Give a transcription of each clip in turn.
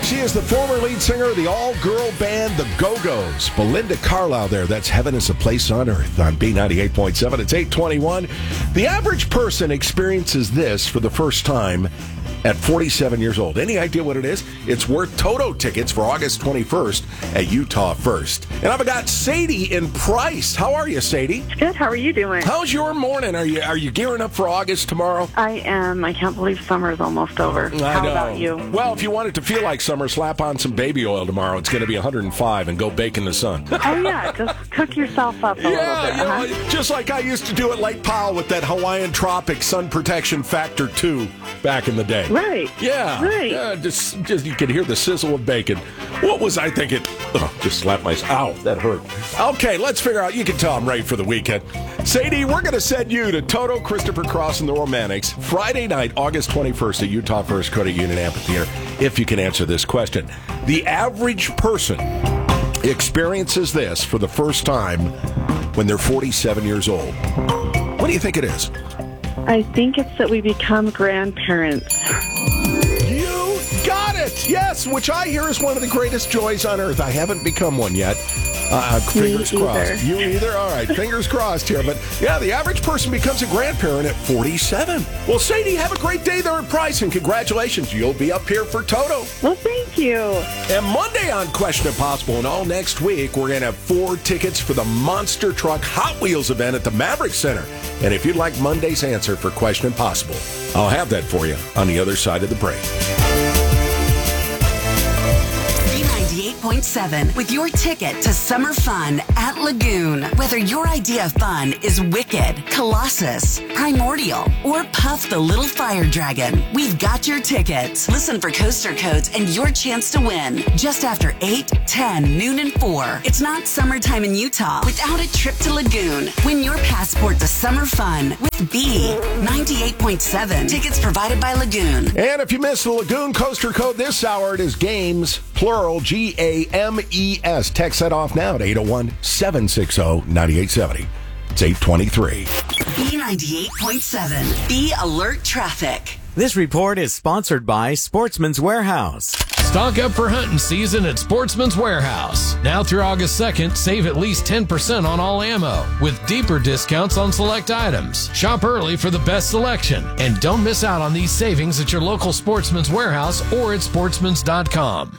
She is the former lead singer of the all-girl band The Go-Go's. Belinda Carlisle there. That's Heaven is a Place on Earth on B98.7. It's 8:21. The average person experiences this for the first time at 47 years old. Any idea what it is? It's worth Toto tickets for August 21st at Utah First. And I've got Sadie in Price. How are you, Sadie? Good. How are you doing? How's your morning? Are you gearing up for August tomorrow? I am. I can't believe summer is almost over. How about you? Well, if you want it to feel like summer, slap on some baby oil tomorrow. It's going to be 105 and go bake in the sun. Oh, yeah. Just cook yourself up a little bit. Just like I used to do at Lake Powell with that Hawaiian Tropic Sun Protection Factor 2 back in the day. Right. Yeah. Right. Yeah, just you could hear the sizzle of bacon. What was I thinking? Oh, just slapped my... Ow, that hurt. Okay, let's figure out. You can tell I'm ready for the weekend. Sadie, we're going to send you to Toto, Christopher Cross, and the Romantics Friday night, August 21st at Utah First Credit Union Amphitheater, if you can answer this question. The average person experiences this for the first time when they're 47 years old. What do you think it is? I think it's that we become grandparents. You got it! Yes, which I hear is one of the greatest joys on earth. I haven't become one yet. Fingers crossed. You either? All right, fingers crossed here. But yeah, the average person becomes a grandparent at 47. Well, Sadie, have a great day there at Price, and congratulations. You'll be up here for Toto. Well, thank you. And Monday on Question Impossible, and all next week, we're going to have 4 tickets for the Monster Truck Hot Wheels event at the Maverick Center. And if you'd like Monday's answer for Question Impossible, I'll have that for you on the other side of the break. 98.7 with your ticket to summer fun at Lagoon. Whether your idea of fun is Wicked, Colossus, Primordial, or Puff the Little Fire Dragon, we've got your tickets. Listen for coaster codes and your chance to win. Just after 8, 10, noon, and 4. It's not summertime in Utah without a trip to Lagoon. Win your passport to summer fun with B98.7. Tickets provided by Lagoon. And if you missed the Lagoon coaster code this hour, it is GAMES, plural, GAMES. Text that off now at 801-760-9870. It's 8:23. B98.7. Be alert traffic. This report is sponsored by Sportsman's Warehouse. Stock up for hunting season at Sportsman's Warehouse. Now through August 2nd, save at least 10% on all ammo, with deeper discounts on select items. Shop early for the best selection, and don't miss out on these savings at your local Sportsman's Warehouse or at sportsmans.com.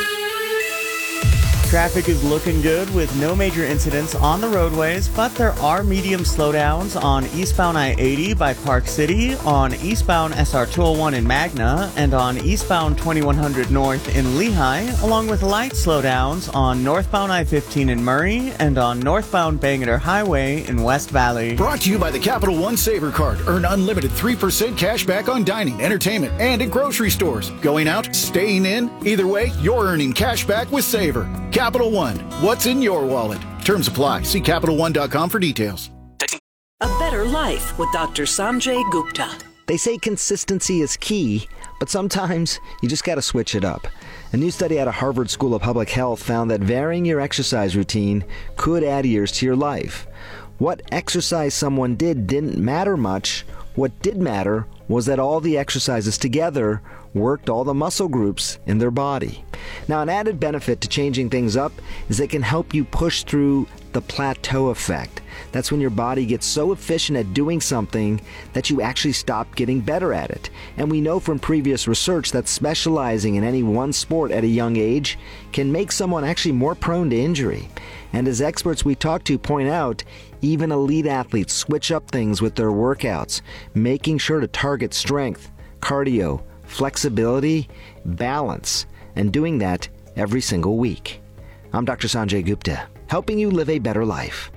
Traffic is looking good with no major incidents on the roadways, but there are medium slowdowns on eastbound I-80 by Park City, on eastbound SR-201 in Magna, and on eastbound 2100 North in Lehigh, along with light slowdowns on northbound I-15 in Murray and on northbound Bangerter Highway in West Valley. Brought to you by the Capital One Saver Card. Earn unlimited 3% cash back on dining, entertainment, and at grocery stores. Going out, staying in, either way, you're earning cash back with Saver. Capital One, what's in your wallet? Terms apply. See CapitalOne.com for details. A Better Life with Dr. Sanjay Gupta. They say consistency is key, but sometimes you just got to switch it up. A new study out of Harvard School of Public Health found that varying your exercise routine could add years to your life. What exercise someone did didn't matter much. What did matter was that all the exercises together worked all the muscle groups in their body. Now, an added benefit to changing things up is it can help you push through the plateau effect. That's when your body gets so efficient at doing something that you actually stop getting better at it. And we know from previous research that specializing in any one sport at a young age can make someone actually more prone to injury. And as experts we talk to point out, even elite athletes switch up things with their workouts, making sure to target strength, cardio, flexibility, balance, and doing that every single week. I'm Dr. Sanjay Gupta, helping you live a better life.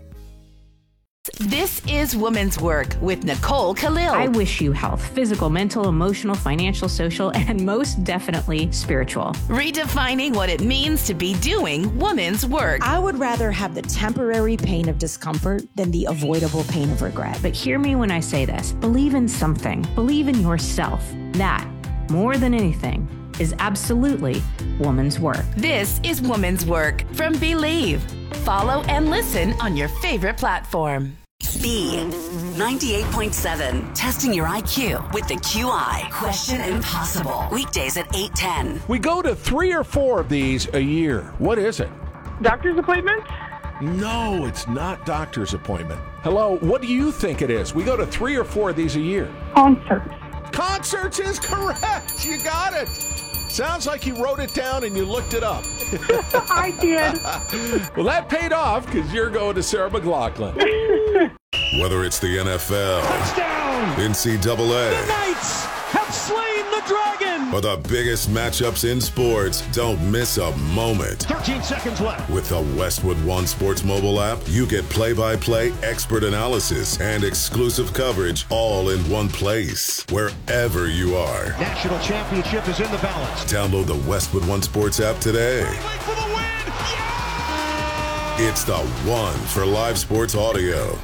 This is Women's Work with Nicole Khalil. I wish you health, physical, mental, emotional, financial, social, and most definitely spiritual. Redefining what it means to be doing women's work. I would rather have the temporary pain of discomfort than the avoidable pain of regret. But hear me when I say this. Believe in something. Believe in yourself. That, more than anything, is absolutely woman's work. This is Woman's Work from Believe. Follow and listen on your favorite platform. B. 98.7. Testing your IQ with the QI. Question Impossible. Weekdays at 8:10. We go to 3 or 4 of these a year. What is it? Doctor's appointment? No, it's not doctor's appointment. Hello, what do you think it is? We go to 3 or 4 of these a year. Concerts. Concerts is correct. You got it. Sounds like you wrote it down and you looked it up. I did. Well, that paid off because you're going to Sarah McLachlan. Whether it's the NFL, touchdown, NCAA, the Knights have slain the dragon, or the biggest matchups in sports, don't miss a moment. 13 seconds left. With the Westwood One Sports mobile app, you get play-by-play expert analysis and exclusive coverage all in one place, wherever you are. National championship is in the balance. Download the Westwood One Sports app today. For the win! Yeah! It's the one for live sports audio.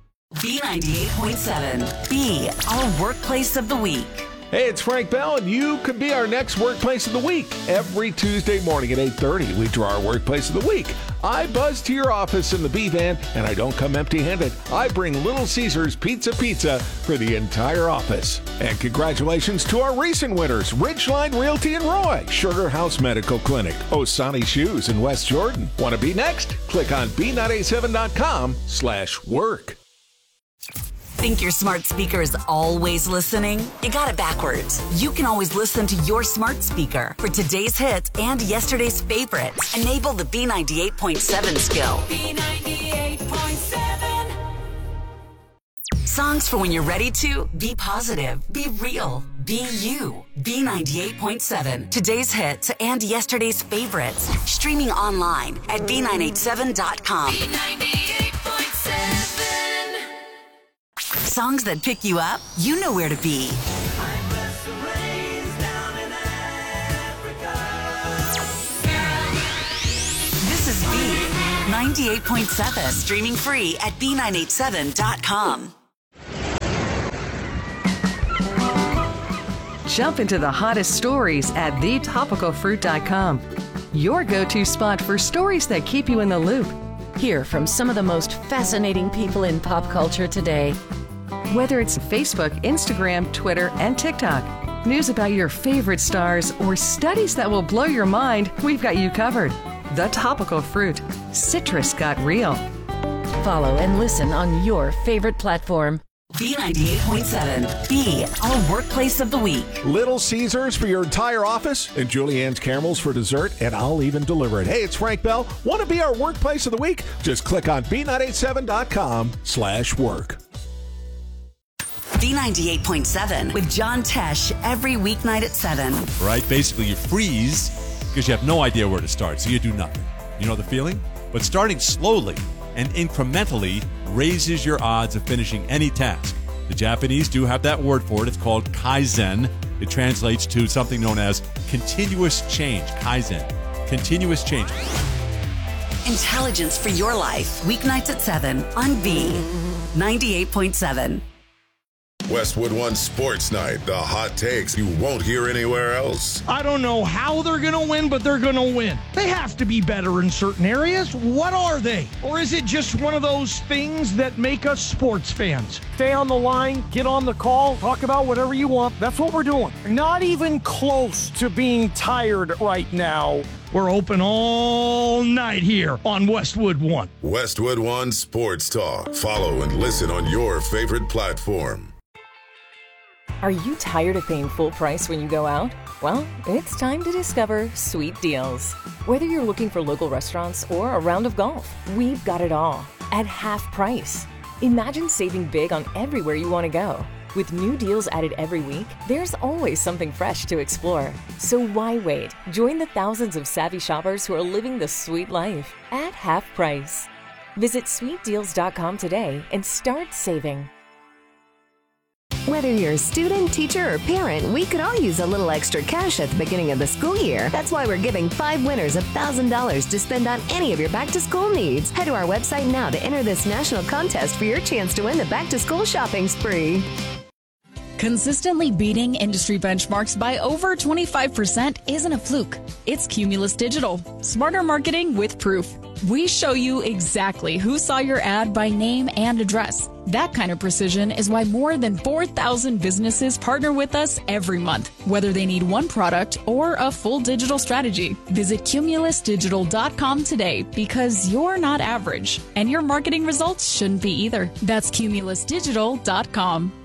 B98.7. B, our workplace of the week. Hey, it's Frank Bell, and you could be our next Workplace of the Week. Every Tuesday morning at 8:30, we draw our Workplace of the Week. I buzz to your office in the B-Van, and I don't come empty-handed. I bring Little Caesars Pizza for the entire office. And congratulations to our recent winners, Ridgeline Realty in Roy, Sugar House Medical Clinic, Osani Shoes in West Jordan. Want to be next? Click on b987.com/work. Think your smart speaker is always listening? You got it backwards. You can always listen to your smart speaker for today's hits and yesterday's favorites. Enable the B98.7 skill. B98.7. Songs for when you're ready to be positive, be real, be you. B98.7. Today's hits and yesterday's favorites. Streaming online at B987.com. B98.7. Songs that pick you up, you know where to be. This is B98.7, streaming free at B987.com. Jump into the hottest stories at thetopicalfruit.com. Your go-to spot for stories that keep you in the loop. Hear from some of the most fascinating people in pop culture today. Whether it's Facebook, Instagram, Twitter, and TikTok, news about your favorite stars, or studies that will blow your mind, we've got you covered. The Topical Fruit. Citrus got real. Follow and listen on your favorite platform. B98.7. B, our workplace of the week. Little Caesars for your entire office, and Julianne's caramels for dessert, and I'll even deliver it. Hey, it's Frank Bell. Want to be our workplace of the week? Just click on b987.com/work. B98.7 with John Tesh every weeknight at 7. Right? Basically, you freeze because you have no idea where to start, so you do nothing. You know the feeling? But starting slowly and incrementally raises your odds of finishing any task. The Japanese do have that word for it. It's called Kaizen. It translates to something known as continuous change. Kaizen. Continuous change. Intelligence for your life. Weeknights at 7 on B98.7. Westwood One Sports Night. The hot takes you won't hear anywhere else. I don't know how they're going to win, but they're going to win. They have to be better in certain areas. What are they? Or is it just one of those things that make us sports fans? Stay on the line, get on the call, talk about whatever you want. That's what we're doing. Not even close to being tired right now. We're open all night here on Westwood One. Westwood One Sports Talk. Follow and listen on your favorite platform. Are you tired of paying full price when you go out? Well, it's time to discover Sweet Deals. Whether you're looking for local restaurants or a round of golf, we've got it all at half price. Imagine saving big on everywhere you want to go. With new deals added every week, there's always something fresh to explore. So why wait? Join the thousands of savvy shoppers who are living the sweet life at half price. Visit sweetdeals.com today and start saving. Whether you're a student, teacher, or parent, we could all use a little extra cash at the beginning of the school year. That's why we're giving 5 winners $1,000 to spend on any of your back-to-school needs. Head to our website now to enter this national contest for your chance to win the back-to-school shopping spree. Consistently beating industry benchmarks by over 25% isn't a fluke. It's Cumulus Digital. Smarter marketing with proof. We show you exactly who saw your ad by name and address. That kind of precision is why more than 4,000 businesses partner with us every month, whether they need one product or a full digital strategy. Visit cumulusdigital.com today because you're not average, and your marketing results shouldn't be either. That's cumulusdigital.com.